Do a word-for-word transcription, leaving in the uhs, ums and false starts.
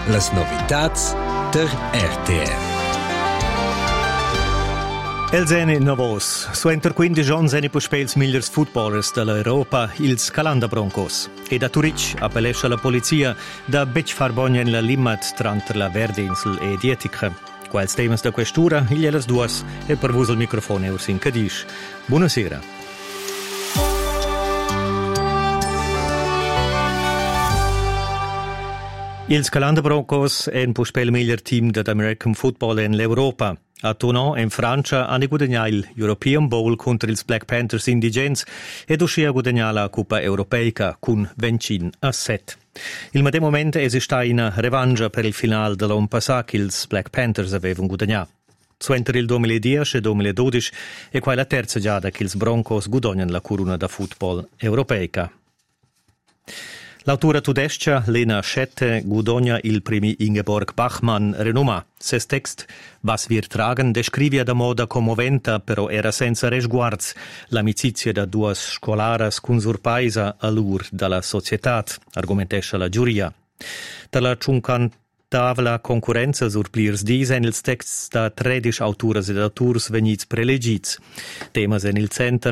Las novitats der R T R. Els eni novos. Suenter quindici ons eni puspels migliors footballers dell'Europa, ils Calanda Broncos. E da Turic appellesce la polizia da bec far bogna in la limmat tra la Verdeinsel e Dietica. Quals temas da questura, il las duas e per vos il microfono Ursin Cadish. Buonasera. Ils Calanda Broncos è un puspel miglior team dell'American Football in l'Europa. A Toulon, in Francia, hanno guadagnato il European Bowl contro i Black Panthers indigents ed uscì a guadagnare la Coppa Europeica con venti a sette. Il medesimo momento esiste una revanche per il finale dell'anno passato che i Black Panthers avevano guadagnato. Suenter il duemiladieci e duemiladodici è qua la terza giada che i Broncos guadagnano la corona da football europeica. L'autora tudescia Lena Schette guadagna il premi Ingeborg Bachmann renoma. Ses text, Was wir tragen, descrivia da moda commoventa, però era senza resguards l'amicizia da due scolaras con surpaisa all'ur dalla società, argumentesce la giuria. Dalla cinquantavla concorrenza sur plirs disen ils texts da tredici autoras ed autors venits prelegits. Temas en il center